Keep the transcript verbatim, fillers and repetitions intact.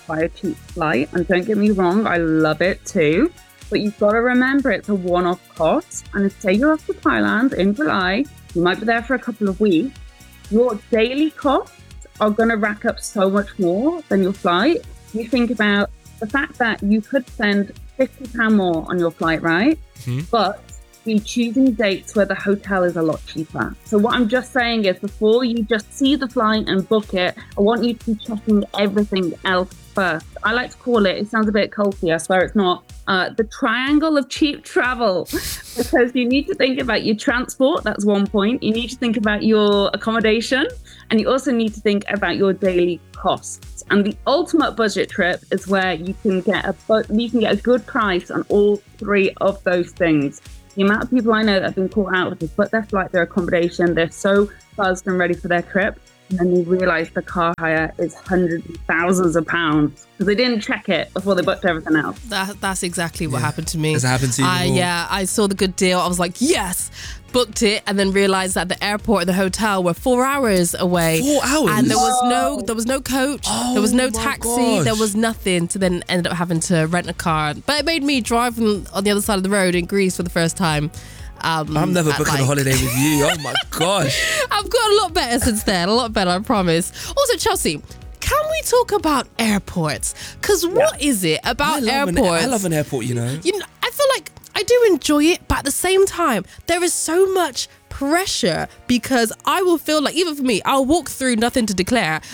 buy a cheap flight. And don't get me wrong, I love it too. But you've got to remember it's a one-off cost. And if say you're off to Thailand in July, you might be there for a couple of weeks. Your daily costs are going to rack up so much more than your flight. You think about the fact that you could spend fifty pounds more on your flight, right? Mm-hmm. But be choosing dates where the hotel is a lot cheaper. So what I'm just saying is before you just see the flight and book it, I want you to be checking everything else first. I like to call it, it sounds a bit culty, I swear it's not, uh, the triangle of cheap travel. Because you need to think about your transport, that's one point. You need to think about your accommodation. And you also need to think about your daily costs. And the ultimate budget trip is where you can get a bu- you can get a good price on all three of those things. The amount of people I know that have been caught out with this, but their flight, their accommodation, they're so buzzed and ready for their trip. And then they realise the car hire is hundreds of thousands of pounds because they didn't check it before they booked everything else. That, that's exactly what yeah. happened to me. Has it happened to you I, before? Yeah, I saw the good deal. I was like, yes, booked it, and then realised that the airport and the hotel were four hours away. Four hours? And there was no, there was no coach, Oh, there was no my taxi, gosh. there was nothing. To then ended up having to rent a car. But it made me drive on, on the other side of the road in Greece for the first time. Um, I'm never at, booking like- a holiday with you. Oh my gosh. I've got a lot better since then, a lot better, I promise. Also, Chelsea, can we talk about airports? Because what is it about I love an- airports? I love an airport, you know. You know, I feel like I do enjoy it, but at the same time, there is so much pressure because I will feel like, even for me, I'll walk through nothing to declare